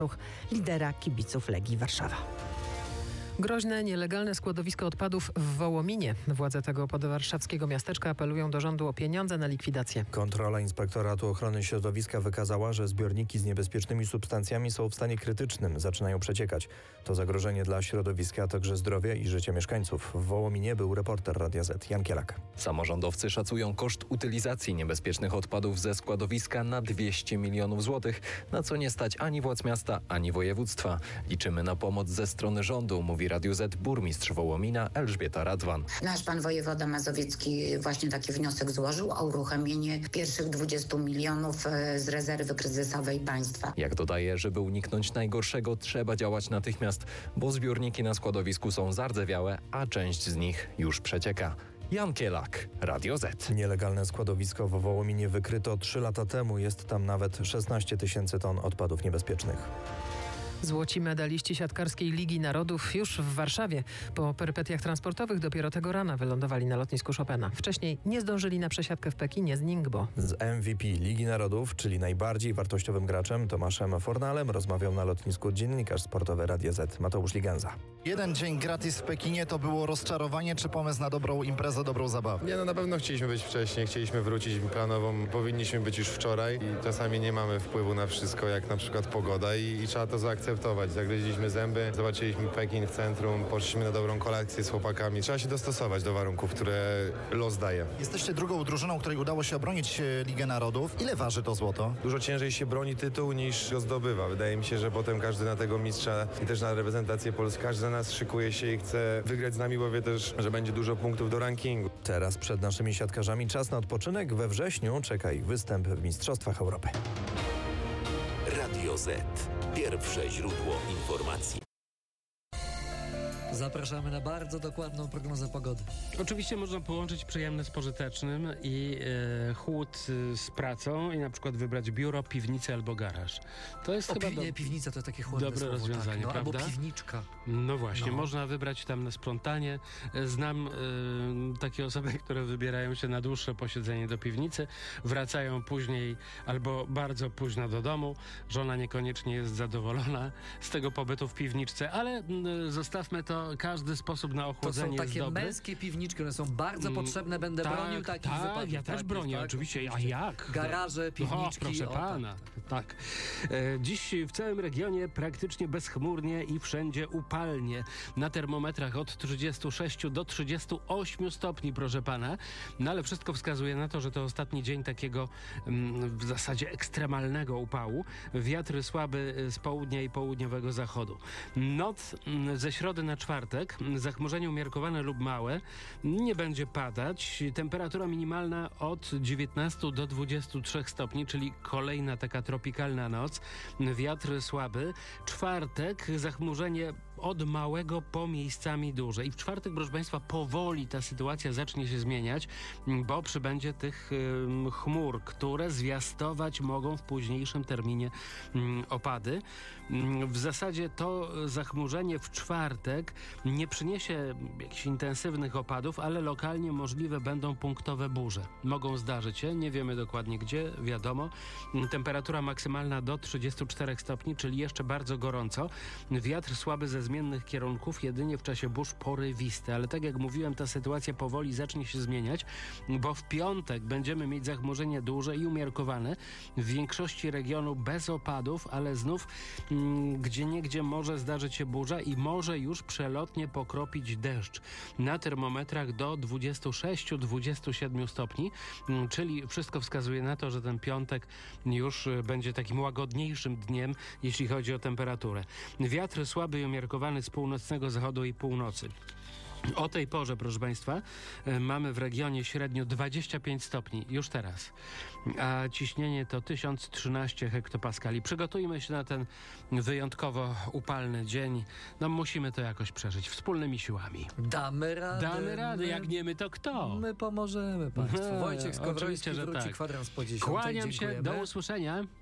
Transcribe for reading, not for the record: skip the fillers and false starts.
ruch lidera kibiców Legii Warszawa. Groźne, nielegalne składowisko odpadów w Wołominie. Władze tego podwarszawskiego miasteczka apelują do rządu o pieniądze na likwidację. Kontrola Inspektoratu Ochrony Środowiska wykazała, że zbiorniki z niebezpiecznymi substancjami są w stanie krytycznym, zaczynają przeciekać. To zagrożenie dla środowiska, a także zdrowia i życia mieszkańców. W Wołominie był reporter Radia Z Jan Kielak. Samorządowcy szacują koszt utylizacji niebezpiecznych odpadów ze składowiska na 200 milionów złotych, na co nie stać ani władz miasta, ani województwa. Liczymy na pomoc ze strony rządu, mówi Radiu Z burmistrz Wołomina Elżbieta Radwan. Nasz pan wojewoda mazowiecki właśnie taki wniosek złożył o uruchomienie pierwszych 20 milionów z rezerwy kryzysowej państwa. Jak dodaje, żeby uniknąć najgorszego, trzeba działać natychmiast, bo zbiorniki na składowisku są zardzewiałe, a część z nich już przecieka. Jan Kielak, Radio Z. Nielegalne składowisko w Wołominie wykryto 3 lata temu. Jest tam nawet 16 000 ton odpadów niebezpiecznych. Złoci medaliści siatkarskiej Ligi Narodów już w Warszawie. Po perypetiach transportowych dopiero tego rana wylądowali na lotnisku Chopina. Wcześniej nie zdążyli na przesiadkę w Pekinie z Ningbo. Z MVP Ligi Narodów, czyli najbardziej wartościowym graczem Tomaszem Fornalem, rozmawiał na lotnisku dziennikarz sportowy Radia Z Mateusz Ligenza. Jeden dzień gratis w Pekinie to było rozczarowanie, czy pomysł na dobrą imprezę, dobrą zabawę? Nie, na pewno chcieliśmy być wcześniej, chcieliśmy wrócić planową, powinniśmy być już wczoraj i czasami nie mamy wpływu na wszystko, jak na przykład pogoda i trzeba to zaakceptować. Zagryźliśmy zęby, zobaczyliśmy Pekin w centrum, poszliśmy na dobrą kolację z chłopakami. Trzeba się dostosować do warunków, które los daje. Jesteście drugą drużyną, której udało się obronić Ligę Narodów. Ile waży to złoto? Dużo ciężej się broni tytuł niż go zdobywa. Wydaje mi się, że potem każdy na tego mistrza i też na reprezentację Polski, każdy na nas szykuje się i chce wygrać z nami, bo wie też, że będzie dużo punktów do rankingu. Teraz przed naszymi siatkarzami czas na odpoczynek. We wrześniu czeka ich występ w Mistrzostwach Europy. Radio Z. Pierwsze źródło informacji. Zapraszamy na bardzo dokładną prognozę pogody. Oczywiście można połączyć przyjemne z pożytecznym i chłód z pracą i na przykład wybrać biuro, piwnicę albo garaż. To jest piwnica to jest takie chłodne dobre słowo, rozwiązanie, tak, prawda? Albo piwniczka. No właśnie, można wybrać tam na sprzątanie. Znam takie osoby, które wybierają się na dłuższe posiedzenie do piwnicy, wracają później albo bardzo późno do domu. Żona niekoniecznie jest zadowolona z tego pobytu w piwniczce, ale zostawmy to. Każdy sposób na ochłodzenie jest dobry. To są takie męskie piwniczki, one są bardzo potrzebne. Będę bronił takich wypadków. Ja też bronię, tak? oczywiście. A jak? Garaże, piwniczki. Proszę pana. Tak. Dziś w całym regionie praktycznie bezchmurnie i wszędzie upalnie. Na termometrach od 36 do 38 stopni, proszę pana. No ale wszystko wskazuje na to, że to ostatni dzień takiego w zasadzie ekstremalnego upału. Wiatr słaby z południa i południowego zachodu. Noc ze środy na czwartek, zachmurzenie umiarkowane lub małe, nie będzie padać. Temperatura minimalna od 19 do 23 stopni, czyli kolejna taka tropikalna noc. Wiatr słaby. Czwartek, zachmurzenie od małego po miejscami duże. I w czwartek, proszę państwa, powoli ta sytuacja zacznie się zmieniać, bo przybędzie tych chmur, które zwiastować mogą w późniejszym terminie opady. W zasadzie to zachmurzenie w czwartek nie przyniesie jakichś intensywnych opadów, ale lokalnie możliwe będą punktowe burze. Mogą zdarzyć się, nie wiemy dokładnie gdzie, wiadomo. Temperatura maksymalna do 34 stopni, czyli jeszcze bardzo gorąco. Wiatr słaby ze zmiennych kierunków, jedynie w czasie burz porywisty. Ale tak jak mówiłem, ta sytuacja powoli zacznie się zmieniać, bo w piątek będziemy mieć zachmurzenie duże i umiarkowane. W większości regionu bez opadów, ale znów gdzieniegdzie może zdarzyć się burza i może już przelotnie pokropić deszcz. Na termometrach do 26-27 stopni, czyli wszystko wskazuje na to, że ten piątek już będzie takim łagodniejszym dniem, jeśli chodzi o temperaturę. Wiatr słaby i umiarkowany z północnego zachodu i północy. O tej porze, proszę państwa, mamy w regionie średnio 25 stopni, już teraz, a ciśnienie to 1013 hektopaskali. Przygotujmy się na ten wyjątkowo upalny dzień. No musimy to jakoś przeżyć wspólnymi siłami. Damy radę. Damy radę, jak nie my, to kto? My pomożemy państwu. Wojciech Skowroński wróci kwadrans po 10. Kłaniam się, do usłyszenia.